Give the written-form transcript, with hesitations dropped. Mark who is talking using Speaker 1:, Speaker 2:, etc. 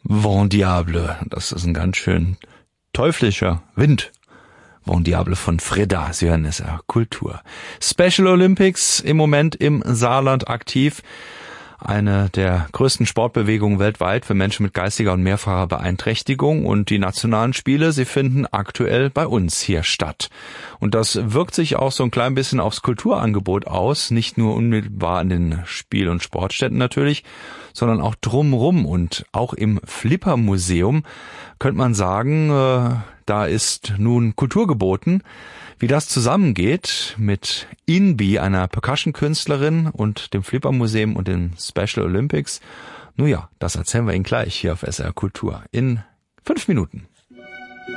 Speaker 1: Vent Diable, das ist ein ganz schön teuflischer Wind. Vent Diable von Freda, Sie hören SR Kultur. Special Olympics im Moment im Saarland aktiv. Eine der größten Sportbewegungen weltweit für Menschen mit geistiger und mehrfacher Beeinträchtigung, und die nationalen Spiele, sie finden aktuell bei uns hier statt. Und das wirkt sich auch so ein klein bisschen aufs Kulturangebot aus, nicht nur unmittelbar an den Spiel- und Sportstätten natürlich, sondern auch drumrum, und auch im Flipper-Museum könnte man sagen, da ist nun Kultur geboten. Wie das zusammengeht mit Inbi, einer Percussion-Künstlerin, und dem Flipper-Museum und den Special Olympics, nun ja, das erzählen wir Ihnen gleich hier auf SR Kultur in 5 Minuten.